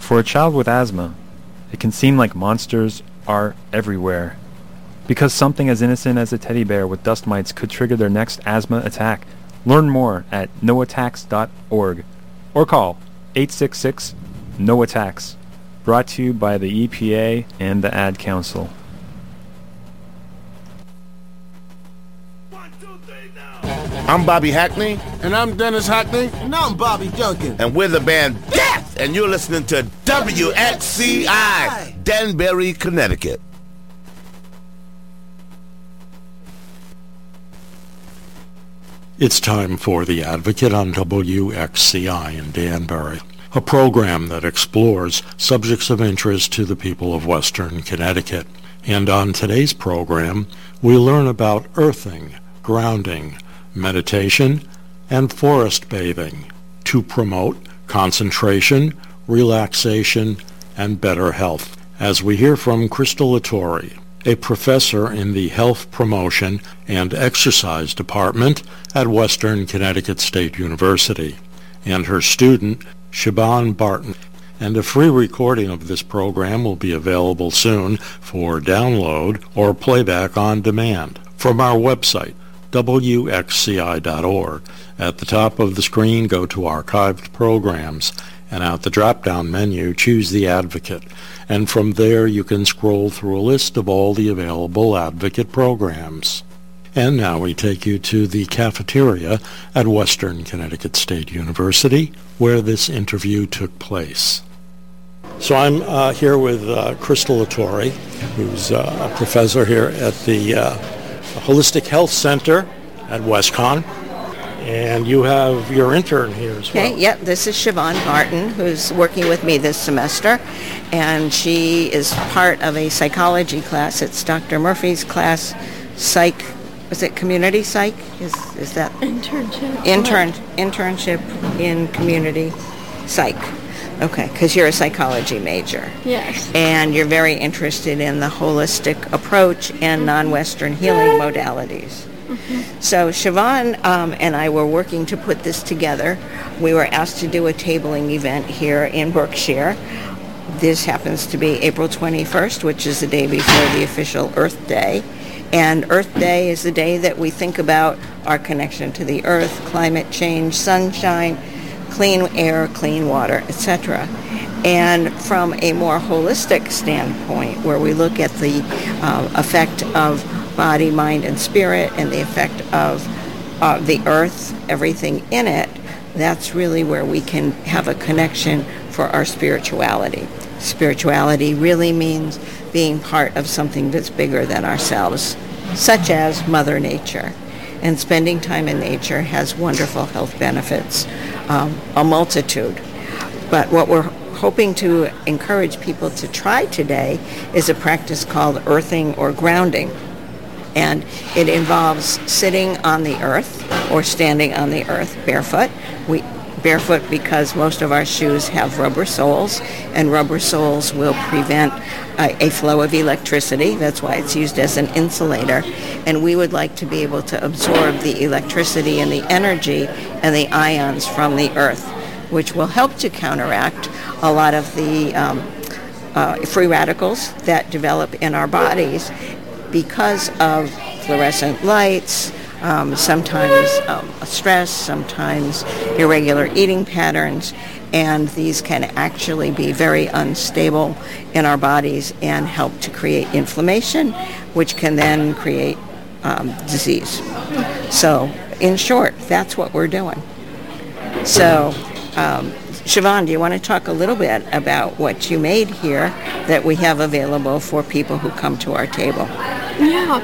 For a child with asthma, it can seem like monsters are everywhere. Because something as innocent as a teddy bear with dust mites could trigger their next asthma attack. Learn more at noattacks.org or call 866-NO-ATTACKS. Brought to you by the EPA and the Ad Council. I'm Bobby Hackney. And I'm Dennis Hackney. And I'm Bobby Duncan. And we're the band Death! And you're listening to WXCI, Danbury, Connecticut. It's time for The Advocate on WXCI in Danbury, a program that explores subjects of interest to the people of Western Connecticut. And on today's program, we learn about earthing, grounding, meditation, and forest bathing to promote concentration, relaxation, and better health, as we hear from Crystal Latore, a professor in the Health Promotion and Exercise Department at Western Connecticut State University, and her student, Siobhan Barton. And a free recording of this program will be available soon for download or playback on demand from our website, WXCI.org. At the top of the screen, go to Archived Programs, and out the drop-down menu, choose The Advocate. And from there, you can scroll through a list of all the available Advocate programs. And now we take you to the cafeteria at Western Connecticut State University, where this interview took place. So I'm here with Crystal Latore, who's a professor here at the Holistic Health Center at WestCon, and you have your intern here as well. Okay, yep, this is Siobhan Barton, who's working with me this semester, and she is part of a psychology class. It's Dr. Murphy's class, psych, was it community psych? Is that? Internship. Internship in community psych. Okay, because you're a psychology major. Yes. And you're very interested in the holistic approach and non-Western healing modalities. Mm-hmm. So Siobhan and I were working to put this together. We were asked to do a tabling event here in Berkshire. This happens to be April 21st, which is the day before the official Earth Day. And Earth Day is the day that we think about our connection to the earth, climate change, sunshine, clean air, clean water, etc. And from a more holistic standpoint, where we look at the effect of body, mind, and spirit, and the effect of the earth, everything in it, that's really where we can have a connection for our spirituality. Spirituality really means being part of something that's bigger than ourselves, such as Mother Nature. And spending time in nature has wonderful health benefits, a multitude. But what we're hoping to encourage people to try today is a practice called earthing or grounding. And it involves sitting on the earth or standing on the earth barefoot. Barefoot because most of our shoes have rubber soles, and rubber soles will prevent a flow of electricity. That's why it's used as an insulator. And we would like to be able to absorb the electricity and the energy and the ions from the earth, which will help to counteract a lot of the free radicals that develop in our bodies because of fluorescent lights, sometimes stress, sometimes irregular eating patterns, and these can actually be very unstable in our bodies and help to create inflammation, which can then create disease. So, in short, that's what we're doing. So, Siobhan, do you want to talk a little bit about what you made here that we have available for people who come to our table? Yeah.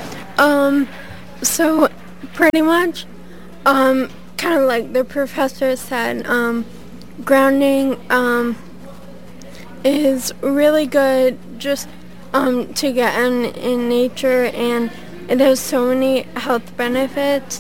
So pretty much, kind of like the professor said, grounding is really good just to get in nature, and it has so many health benefits.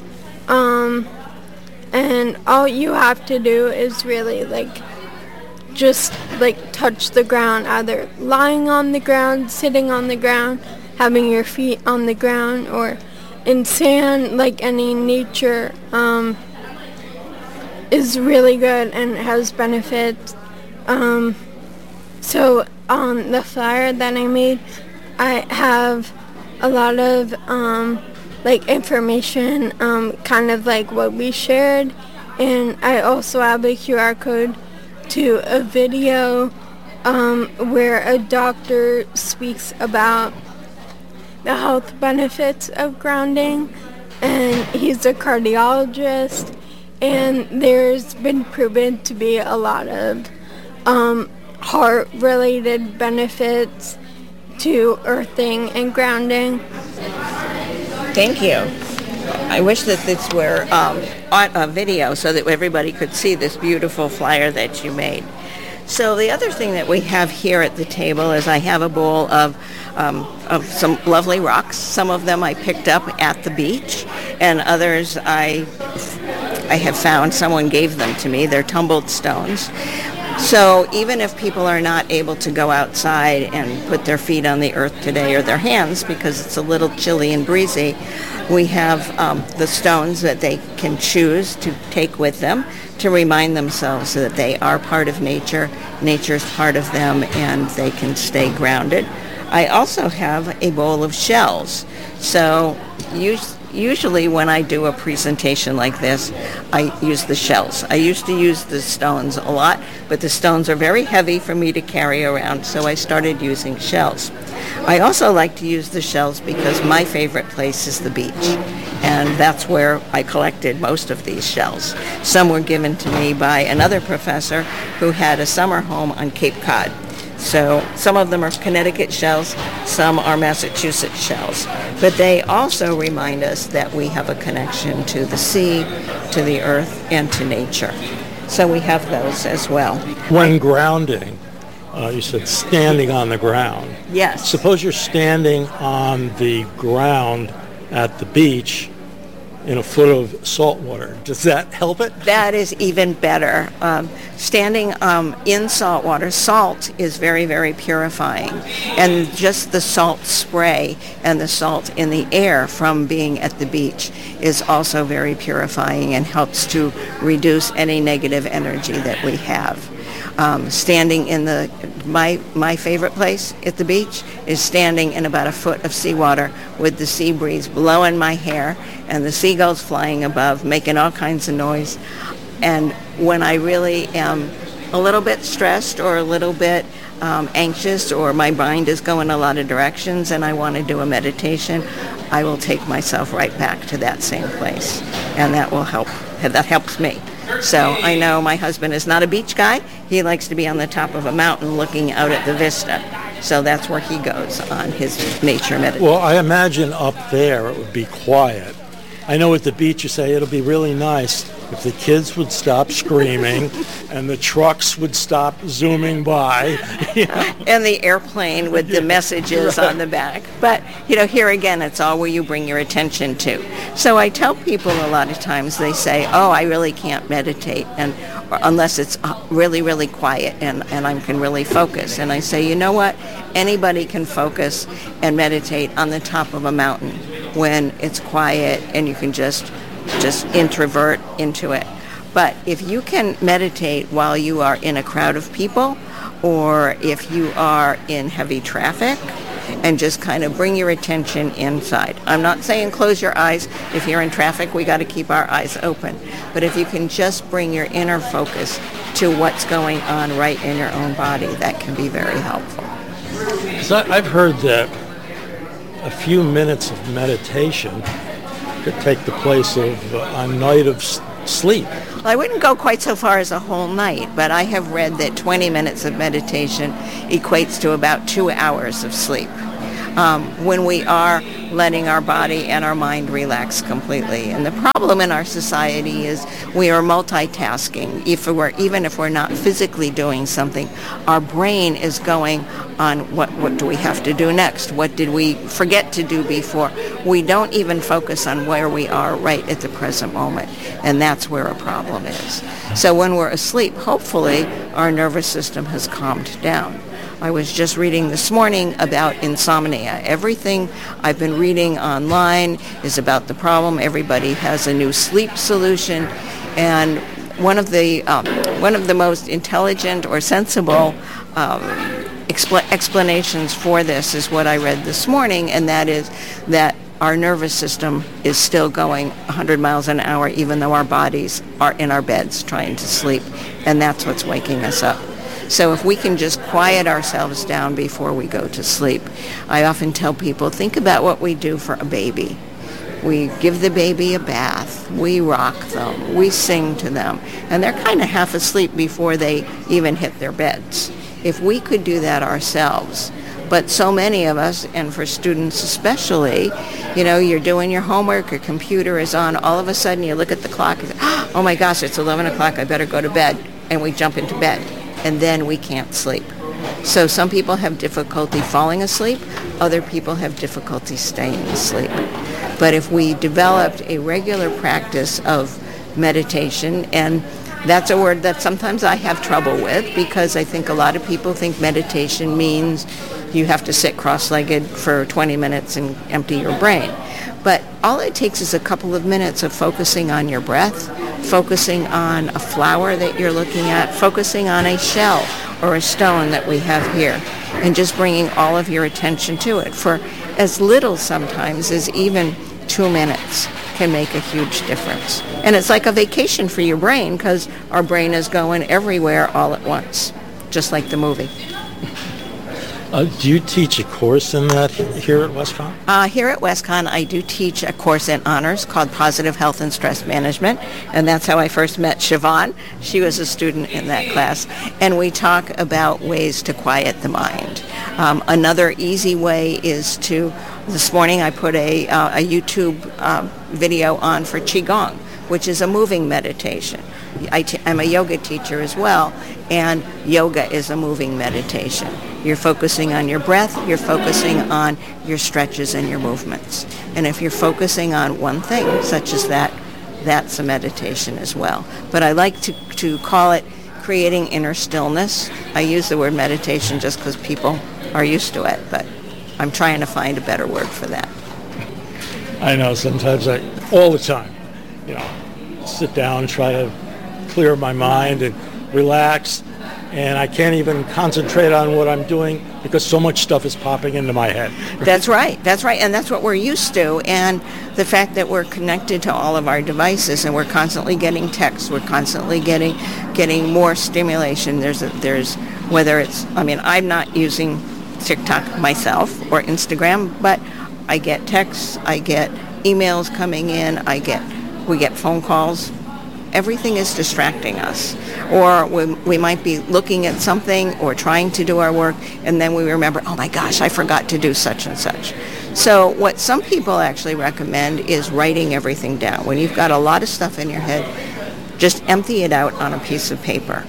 And all you have to do is really just touch the ground, either lying on the ground, sitting on the ground, having your feet on the ground, or in sand, like any nature, is really good and has benefits. So on the flyer that I made, I have a lot of information, kind of like what we shared, and I also have a QR code to a video where a doctor speaks about the health benefits of grounding, and he's a cardiologist, and there's been proven to be a lot of heart-related benefits to earthing and grounding. Thank you. I wish that this were on a video so that everybody could see this beautiful flyer that you made. So the other thing that we have here at the table is I have a bowl of some lovely rocks. Some of them I picked up at the beach, and others I have found someone gave them to me. They're tumbled stones. So even if people are not able to go outside and put their feet on the earth today, or their hands, because it's a little chilly and breezy, we have the stones that they can choose to take with them to remind themselves that they are part of nature, nature's part of them, and they can stay grounded. I also have a bowl of shells. So usually when I do a presentation like this, I use the shells. I used to use the stones a lot, but the stones are very heavy for me to carry around, so I started using shells. I also like to use the shells because my favorite place is the beach, and that's where I collected most of these shells. Some were given to me by another professor who had a summer home on Cape Cod. So some of them are Connecticut shells, some are Massachusetts shells. But they also remind us that we have a connection to the sea, to the earth, and to nature. So we have those as well. When grounding, you said standing on the ground. Yes. Suppose you're standing on the ground at the beach in a foot of salt water. Does that help it? That is even better. Standing in salt water, salt is very, very purifying. And just the salt spray and the salt in the air from being at the beach is also very purifying and helps to reduce any negative energy that we have. Standing in my favorite place at the beach is standing in about a foot of seawater with the sea breeze blowing my hair and the seagulls flying above, making all kinds of noise. And when I really am a little bit stressed or a little bit anxious, or my mind is going a lot of directions and I want to do a meditation, I will take myself right back to that same place, and that will help. That helps me. So I know my husband is not a beach guy. He likes to be on the top of a mountain looking out at the vista. So that's where he goes on his nature meditation. Well, I imagine up there it would be quiet. I know at the beach you say it'll be really nice if the kids would stop screaming and the trucks would stop zooming by. And the airplane with the messages on the back. But, here again, it's all where you bring your attention to. So I tell people a lot of times, they say, oh, I really can't meditate unless it's really, really quiet and I can really focus. And I say, you know what? Anybody can focus and meditate on the top of a mountain when it's quiet and you can just introvert into it. But if you can meditate while you are in a crowd of people, or if you are in heavy traffic, and just kind of bring your attention inside. I'm not saying close your eyes. If you're in traffic, we got to keep our eyes open. But if you can just bring your inner focus to what's going on right in your own body, that can be very helpful. So I've heard that a few minutes of meditation could take the place of a night of sleep. Well, I wouldn't go quite so far as a whole night, but I have read that 20 minutes of meditation equates to about 2 hours of sleep. When we are letting our body and our mind relax completely. And the problem in our society is we are multitasking. Even if we're not physically doing something, our brain is going on what do we have to do next? What did we forget to do before? We don't even focus on where we are right at the present moment. And that's where a problem is. So when we're asleep, hopefully our nervous system has calmed down. I was just reading this morning about insomnia. Everything I've been reading online is about the problem. Everybody has a new sleep solution. And one of the one of the most intelligent or sensible explanations for this is what I read this morning, and that is that our nervous system is still going 100 miles an hour even though our bodies are in our beds trying to sleep, and that's what's waking us up. So if we can just quiet ourselves down before we go to sleep, I often tell people, think about what we do for a baby. We give the baby a bath, we rock them, we sing to them, and they're kind of half asleep before they even hit their beds. If we could do that ourselves, but so many of us, and for students especially, you're doing your homework, your computer is on, all of a sudden you look at the clock and say, oh my gosh, it's 11 o'clock, I better go to bed, and we jump into bed, and then we can't sleep. So some people have difficulty falling asleep, other people have difficulty staying asleep. But if we developed a regular practice of meditation, and that's a word that sometimes I have trouble with because I think a lot of people think meditation means you have to sit cross-legged for 20 minutes and empty your brain. But all it takes is a couple of minutes of focusing on your breath, focusing on a flower that you're looking at, focusing on a shell or a stone that we have here, and just bringing all of your attention to it. For as little sometimes as even 2 minutes can make a huge difference. And it's like a vacation for your brain because our brain is going everywhere all at once, just like the movie. Do you teach a course in that here at WestConn? Here at WestConn, I do teach a course in honors called Positive Health and Stress Management, and that's how I first met Siobhan. She was a student in that class, and we talk about ways to quiet the mind. Another easy way is this morning I put a YouTube video on for Qigong, which is a moving meditation. I'm a yoga teacher as well, and yoga is a moving meditation. You're focusing on your breath, you're focusing on your stretches and your movements. And if you're focusing on one thing, such as that, that's a meditation as well. But I like to call it creating inner stillness. I use the word meditation just because people are used to it, but I'm trying to find a better word for that. I know, sometimes all the time, sit down, try to clear my mind and relax, and I can't even concentrate on what I'm doing because so much stuff is popping into my head. That's right, and that's what we're used to, and the fact that we're connected to all of our devices and we're constantly getting texts, we're constantly getting more stimulation. There's whether it's, I'm not using TikTok myself or Instagram, but I get texts, I get emails coming in, we get phone calls. Everything is distracting us. Or we might be looking at something or trying to do our work, and then we remember, oh my gosh, I forgot to do such and such. So what some people actually recommend is writing everything down. When you've got a lot of stuff in your head, just empty it out on a piece of paper.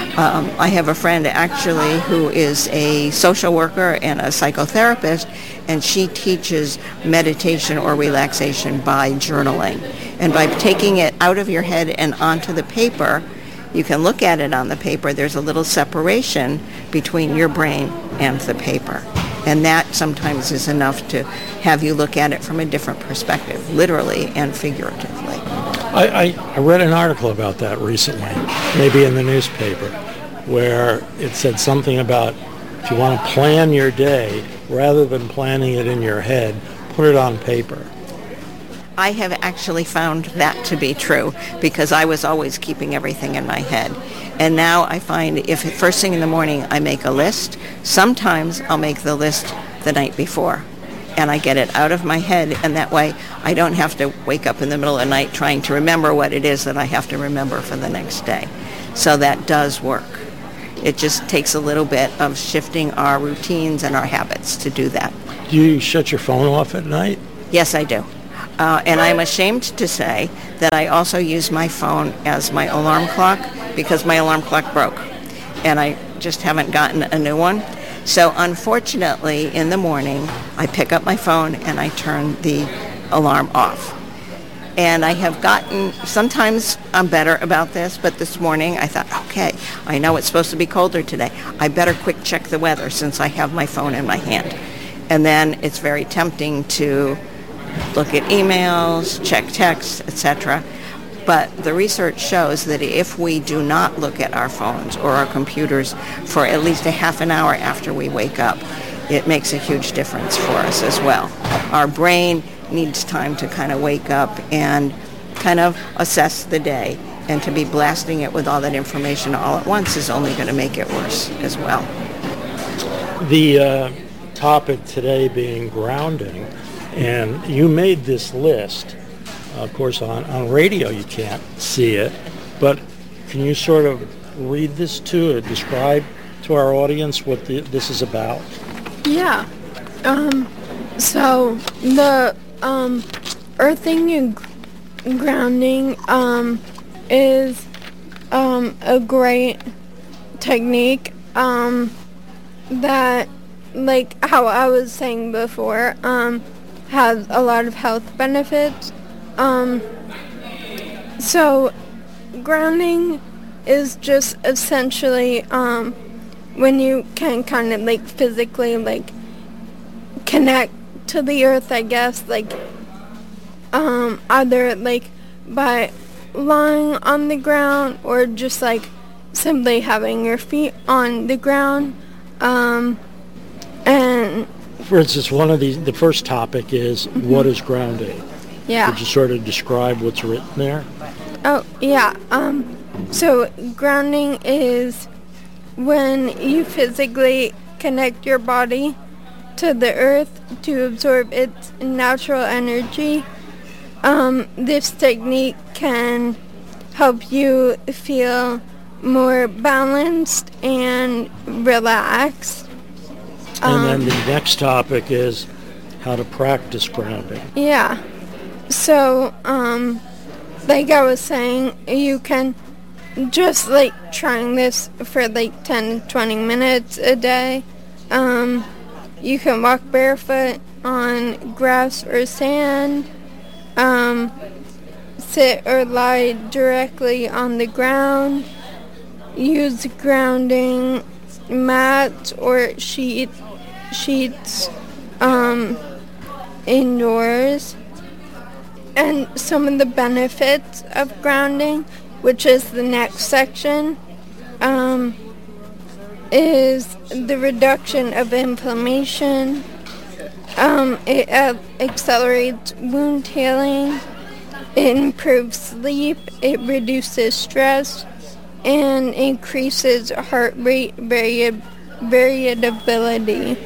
I have a friend actually who is a social worker and a psychotherapist, and she teaches meditation or relaxation by journaling. And by taking it out of your head and onto the paper, you can look at it on the paper. There's a little separation between your brain and the paper. And that sometimes is enough to have you look at it from a different perspective, literally and figuratively. I read an article about that recently, maybe in the newspaper, where it said something about if you want to plan your day, rather than planning it in your head, put it on paper. I have actually found that to be true because I was always keeping everything in my head. And now I find if first thing in the morning I make a list, sometimes I'll make the list the night before. And I get it out of my head, and that way I don't have to wake up in the middle of the night trying to remember what it is that I have to remember for the next day. So that does work. It just takes a little bit of shifting our routines and our habits to do that. Do you shut your phone off at night? Yes, I do. And I'm ashamed to say that I also use my phone as my alarm clock because my alarm clock broke, and I just haven't gotten a new one. So unfortunately, in the morning, I pick up my phone and I turn the alarm off. And I have gotten, sometimes I'm better about this, but this morning I thought, okay, I know it's supposed to be colder today. I better quick check the weather since I have my phone in my hand. And then it's very tempting to look at emails, check texts, etc. But the research shows that if we do not look at our phones or our computers for at least a half an hour after we wake up, it makes a huge difference for us as well. Our brain needs time to kind of wake up and kind of assess the day, and to be blasting it with all that information all at once is only going to make it worse as well. The topic today being grounding, and you made this list. Of course, on radio you can't see it, but can you sort of read this describe to our audience what this is about? Yeah. So the earthing and grounding is a great technique that, like how I was saying before, has a lot of health benefits. So grounding is just essentially when you can kind of like physically like connect to the earth, I guess, like either like by lying on the ground or just like simply having your feet on the ground. And for instance, the first topic is what is grounding? yeah. Could you sort of describe what's written there? Oh, yeah. So grounding is when you physically connect your body to the earth to absorb its natural energy. This technique can help you feel more balanced and relaxed. And then the next topic is how to practice grounding. Yeah. So, like I was saying, you can just like trying this for like 10 to 20 minutes a day. You can walk barefoot on grass or sand. Sit or lie directly on the ground. Use grounding mats or sheets indoors. And some of the benefits of grounding, which is the next section, is the reduction of inflammation. It accelerates wound healing. It improves sleep. It reduces stress and increases heart rate variability.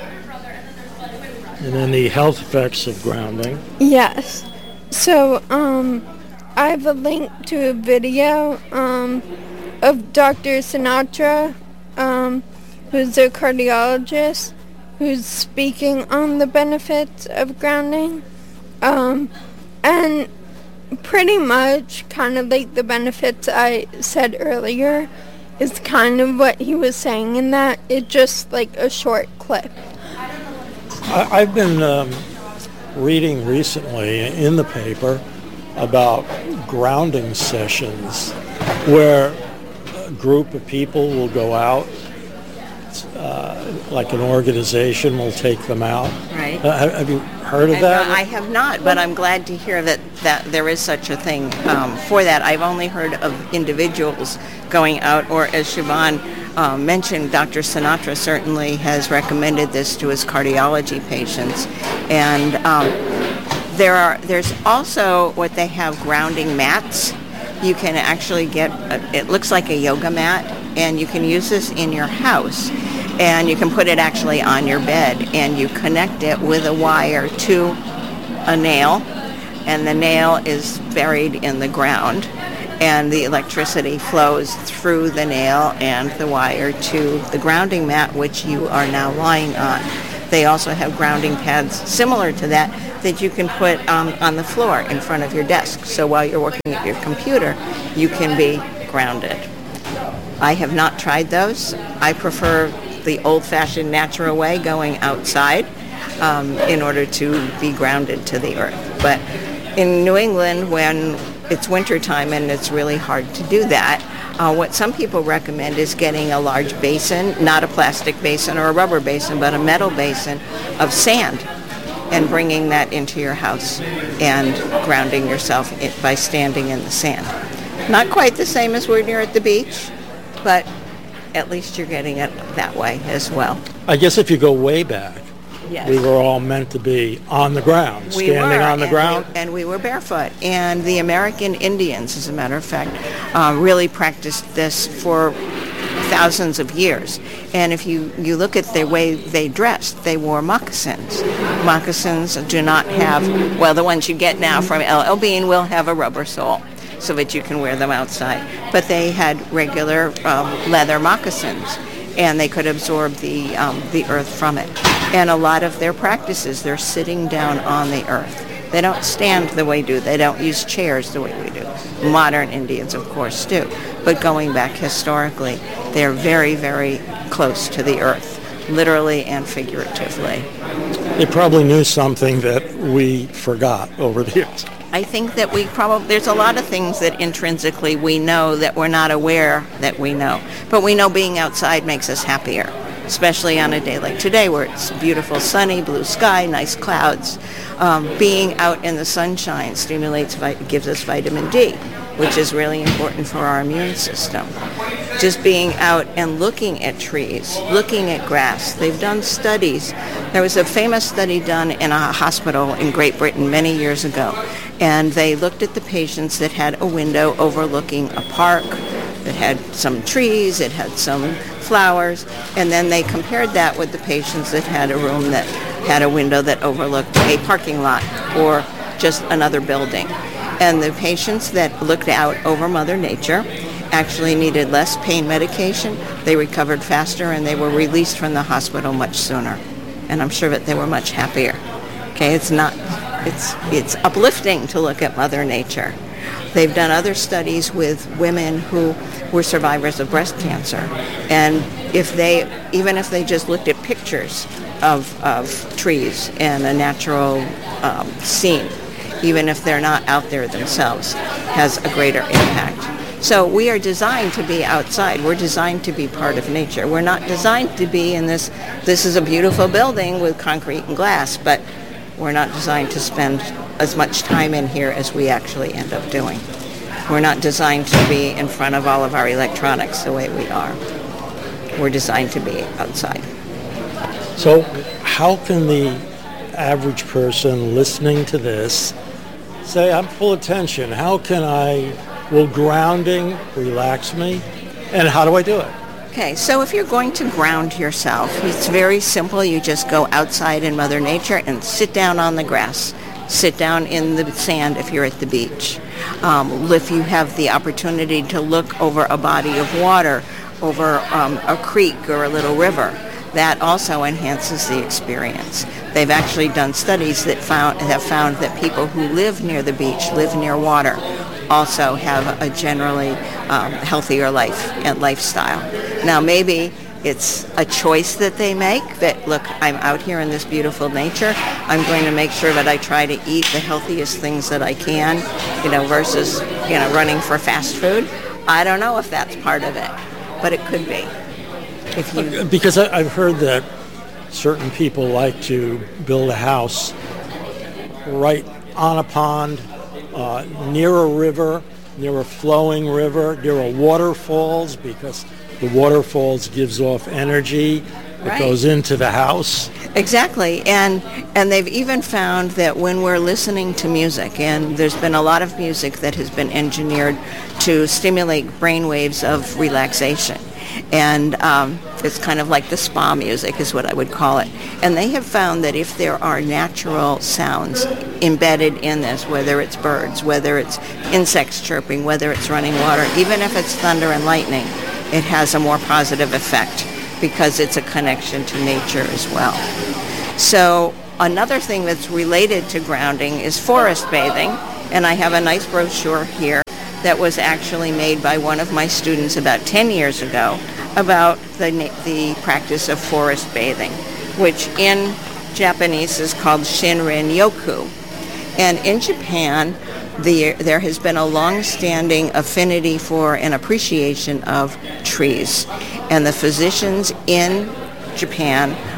And then the health effects of grounding. Yes. So, I have a link to a video of Dr. Sinatra, who's a cardiologist, who's speaking on the benefits of grounding. And pretty much kind of like the benefits I said earlier is kind of what he was saying in that. It's just like a short clip. I've been reading recently in the paper about grounding sessions where a group of people will go out, like an organization will take them out. Right. Have you heard of that? I have not, but I'm glad to hear that there is such a thing for that. I've only heard of individuals going out, or as Siobhan mentioned, Dr. Sinatra certainly has recommended this to his cardiology patients. And there's also what they have, grounding mats. You can actually get, it looks like a yoga mat, and you can use this in your house. And you can put it actually on your bed, and you connect it with a wire to a nail, and the nail is buried in the ground, and the electricity flows through the nail and the wire to the grounding mat, which you are now lying on. They also have grounding pads similar to that you can put on the floor in front of your desk. So while you're working at your computer, you can be grounded. I have not tried those. I prefer the old-fashioned natural way, going outside in order to be grounded to the earth. But in New England, when it's wintertime and it's really hard to do that, what some people recommend is getting a large basin, not a plastic basin or a rubber basin, but a metal basin of sand. and bringing that into your house and grounding yourself by standing in the sand. Not quite the same as when you're at the beach, but at least you're getting it that way as well. I guess if you go way back, Yes. we were all meant to be on the ground, standing on the ground. And we were barefoot. And the American Indians, as a matter of fact, really practiced this for thousands of years. And if you look at the way they dressed, they wore moccasins. Moccasins do not have, well, the ones you get now from LL Bean will have a rubber sole so that you can wear them outside. But they had regular leather moccasins, and they could absorb the earth from it. And a lot of their practices, they're sitting down on the earth. They don't stand the way we do. They don't use chairs the way we do. Modern Indians, of course, do. But going back historically, they're very, very close to the earth, literally and figuratively. They probably knew something that we forgot over the years. I think that there's a lot of things that intrinsically we know that we're not aware that we know. But we know being outside makes us happier, especially on a day like today where it's beautiful, sunny, blue sky, nice clouds. Being out in the sunshine gives us vitamin D, which is really important for our immune system. Just being out and looking at trees, looking at grass. They've done studies. There was a famous study done in a hospital in Great Britain many years ago, and they looked at the patients that had a window overlooking a park, that had some trees, it had some flowers, and then they compared that with the patients that had a room that had a window that overlooked a parking lot or just another building. And the patients that looked out over Mother Nature actually needed less pain medication, they recovered faster, and they were released from the hospital much sooner. And I'm sure that they were much happier. Okay, it's uplifting to look at Mother Nature. They've done other studies with women who were survivors of breast cancer, and even if they just looked at pictures of trees and a natural scene, even if they're not out there themselves, has a greater impact. So we are designed to be outside. We're designed to be part of nature. We're not designed to be in this is a beautiful building with concrete and glass, but we're not designed to spend as much time in here as we actually end up doing. We're not designed to be in front of all of our electronics the way we are. We're designed to be outside. So how can the average person listening to this say, I'm full attention? How can will grounding relax me? And how do I do it? Okay, so if you're going to ground yourself, it's very simple. You just go outside in Mother Nature and sit down on the grass. Sit down in the sand if you're at the beach. If you have the opportunity to look over a body of water, over a creek or a little river, that also enhances the experience. They've actually done studies that have found that people who live near the beach, live near water, also have a generally healthier life and lifestyle. Now maybe it's a choice that they make that, look, I'm out here in this beautiful nature. I'm going to make sure that I try to eat the healthiest things that I can, versus, running for fast food. I don't know if that's part of it, but it could be. Because I've heard that certain people like to build a house right on a pond, near a river, near a flowing river, near a waterfalls, because the waterfalls gives off energy that goes into the house. Exactly, and they've even found that when we're listening to music, and there's been a lot of music that has been engineered to stimulate brain waves of relaxation. And it's kind of like the spa music is what I would call it. And they have found that if there are natural sounds embedded in this, whether it's birds, whether it's insects chirping, whether it's running water, even if it's thunder and lightning, it has a more positive effect because it's a connection to nature as well. So another thing that's related to grounding is forest bathing. And I have a nice brochure here that was actually made by one of my students about 10 years ago about the practice of forest bathing, which in Japanese is called Shinrin-yoku. And in Japan, there has been a long-standing affinity for and appreciation of trees. And the physicians in Japan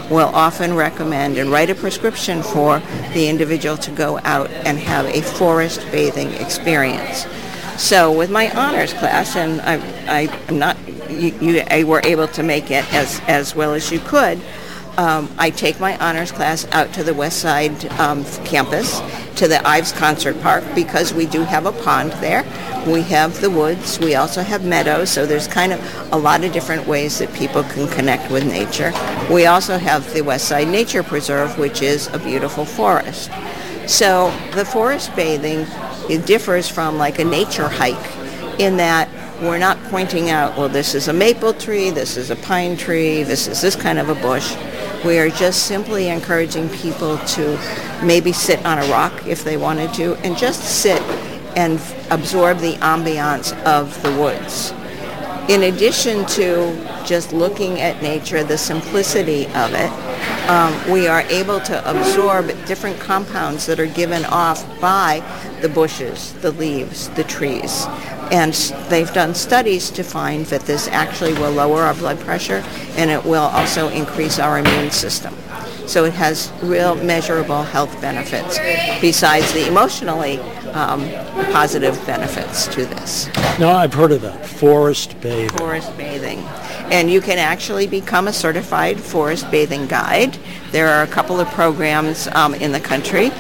will often recommend and write a prescription for the individual to go out and have a forest bathing experience. So with my honors class, and I'm not, you were able to make it as well as you could, I take my honors class out to the West Side campus, to the Ives Concert Park, because we do have a pond there. We have the woods. We also have meadows, so there's kind of a lot of different ways that people can connect with nature. We also have the West Side Nature Preserve, which is a beautiful forest. So the forest bathing, it differs from like a nature hike in that we're not pointing out, well, this is a maple tree, this is a pine tree, this is this kind of a bush. We are just simply encouraging people to maybe sit on a rock if they wanted to, and just sit and absorb the ambiance of the woods. In addition to just looking at nature, the simplicity of it, we are able to absorb different compounds that are given off by the bushes, the leaves, the trees. And they've done studies to find that this actually will lower our blood pressure, and it will also increase our immune system. So it has real measurable health benefits besides the emotionally positive benefits to this. No, I've heard of that, forest bathing. Forest bathing. And you can actually become a certified forest bathing guide. There are a couple of programs in the country.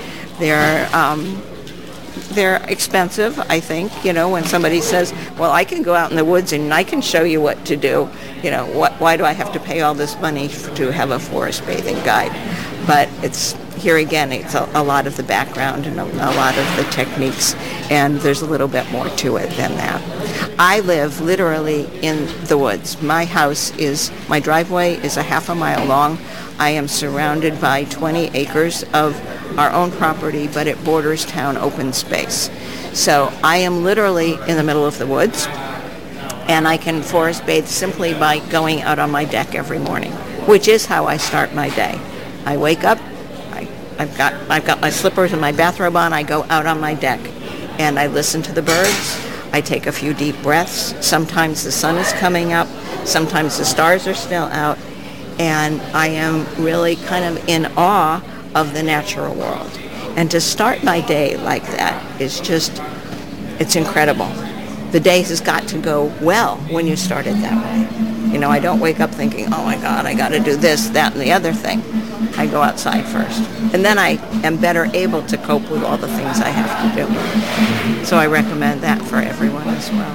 They're expensive, I think. You know, when somebody says, well, I can go out in the woods and I can show you what to do, you know, why do I have to pay all this money to have a forest bathing guide? But it's, here again, it's a lot of the background and a lot of the techniques, and there's a little bit more to it than that. I live literally in the woods. My driveway is a half a mile long. I am surrounded by 20 acres of our own property, but it borders town open space. So I am literally in the middle of the woods, and I can forest bathe simply by going out on my deck every morning, which is how I start my day. I wake up, I've got my slippers and my bathrobe on, I go out on my deck, and I listen to the birds. I take a few deep breaths. Sometimes the sun is coming up, sometimes the stars are still out, and I am really kind of in awe of the natural world. And to start my day like that is just, it's incredible. The day has got to go well when you start it that way. You know, I don't wake up thinking, oh my God, I got to do this, that, and the other thing. I go outside first. And then I am better able to cope with all the things I have to do. So I recommend that for everyone as well.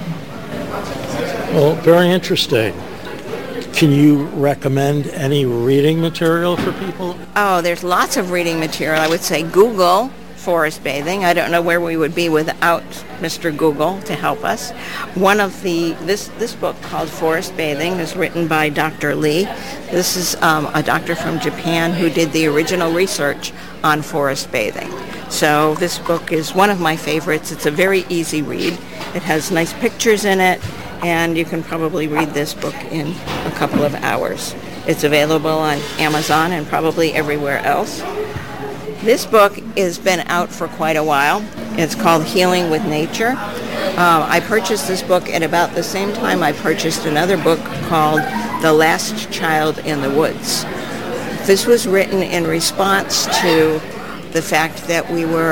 Well, very interesting. Can you recommend any reading material for people? Oh, there's lots of reading material. I would say Google forest bathing. I don't know where we would be without Mr. Google to help us. One of this book called Forest Bathing is written by Dr. Lee. This is a doctor from Japan who did the original research on forest bathing. So this book is one of my favorites. It's a very easy read. It has nice pictures in it, and you can probably read this book in a couple of hours. It's available on Amazon and probably everywhere else. This book has been out for quite a while. It's called Healing with Nature. I purchased this book at about the same time I purchased another book called The Last Child in the Woods. This was written in response to the fact that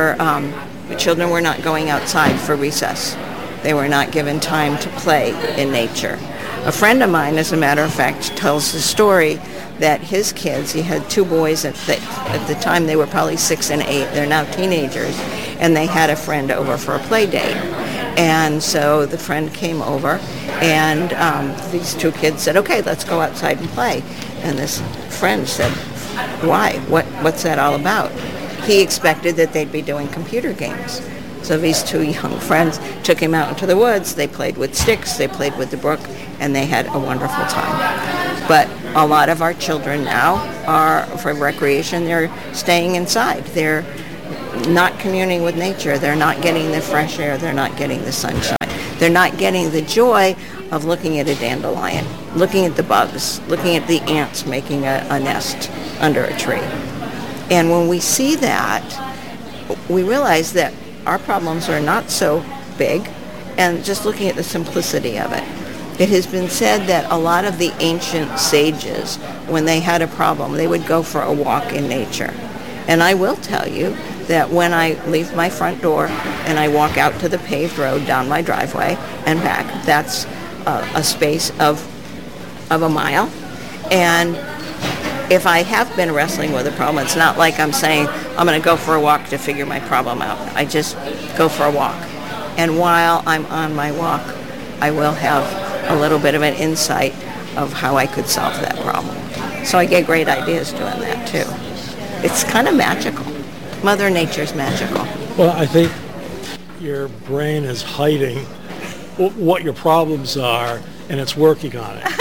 the children were not going outside for recess. They were not given time to play in nature. A friend of mine, as a matter of fact, tells the story that his kids, he had two boys at the time, they were probably 6 and 8, they're now teenagers, and they had a friend over for a play date. And so the friend came over, and these two kids said, okay, let's go outside and play. And this friend said, why? What's that all about? He expected that they'd be doing computer games. So these two young friends took him out into the woods. They played with sticks, they played with the brook, and they had a wonderful time. But a lot of our children now are, for recreation, they're staying inside. They're not communing with nature. They're not getting the fresh air. They're not getting the sunshine. They're not getting the joy of looking at a dandelion, looking at the bugs, looking at the ants making a nest under a tree. And when we see that, we realize that our problems are not so big, and just looking at the simplicity of it. It has been said that a lot of the ancient sages, when they had a problem, they would go for a walk in nature. And I will tell you that when I leave my front door and I walk out to the paved road down my driveway and back, that's a space of a mile. And if I have been wrestling with a problem, it's not like I'm saying I'm going to go for a walk to figure my problem out. I just go for a walk. And while I'm on my walk, I will have a little bit of an insight of how I could solve that problem. So I get great ideas doing that too. It's kind of magical. Mother Nature's magical. Well, I think your brain is hiding what your problems are, and it's working on it.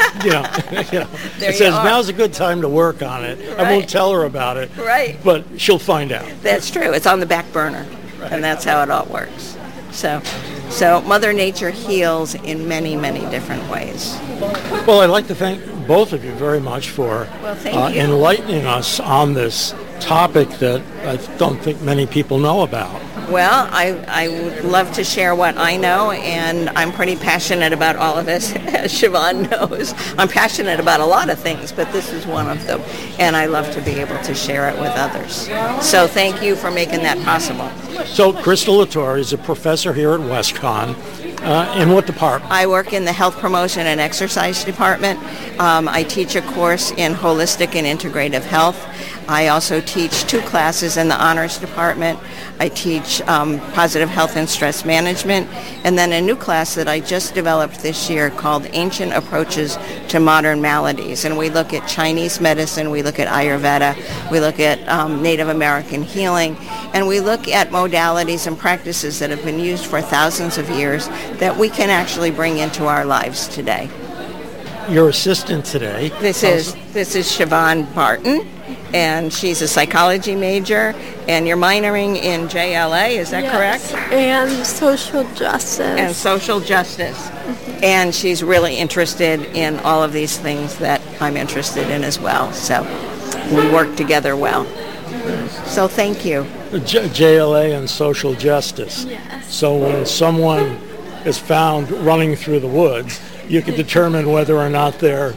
It says, now's a good time to work on it. Right. I won't tell her about it, right, but she'll find out. That's true. It's on the back burner, right. And that's how it all works. So Mother Nature heals in many, many different ways. Well, I'd like to thank both of you very much for enlightening us on this topic that I don't think many people know about. Well, I would love to share what I know, and I'm pretty passionate about all of this, as Siobhan knows. I'm passionate about a lot of things, but this is one of them, and I love to be able to share it with others. So thank you for making that possible. So Crystal Latore is a professor here at WestConn. In what department? I work in the Health Promotion and Exercise Department. I teach a course in Holistic and Integrative Health. I also teach 2 classes in the Honors Department. I teach Positive Health and Stress Management, and then a new class that I just developed this year called Ancient Approaches to Modern Maladies. And we look at Chinese medicine, we look at Ayurveda, we look at Native American healing, and we look at modalities and practices that have been used for thousands of years that we can actually bring into our lives today. Your assistant today. This is Siobhan Barton, and she's a psychology major, and you're minoring in JLA, is that correct? And social justice. And social justice. Mm-hmm. And she's really interested in all of these things that I'm interested in as well. So we work together well. So thank you. JLA and social justice. Yes. So when someone is found running through the woods, you can determine whether or not they're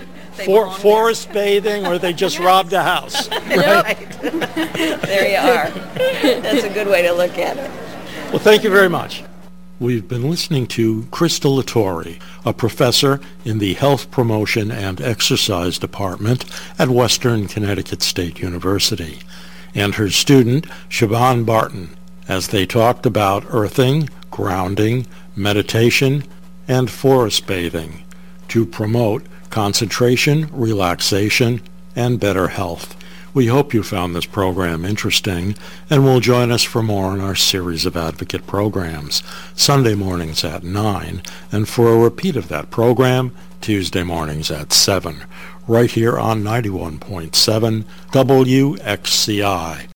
forest bathing or they just robbed a house. Right? There you are. That's a good way to look at it. Well, thank you very much. We've been listening to Crystal Latore, a professor in the Health Promotion and Exercise Department at Western Connecticut State University, and her student, Siobhan Barton, as they talked about earthing, grounding, meditation, and forest bathing to promote concentration, relaxation, and better health. We hope you found this program interesting and will join us for more in our series of advocate programs, Sunday mornings at 9, and for a repeat of that program, Tuesday mornings at 7, right here on 91.7 WXCI.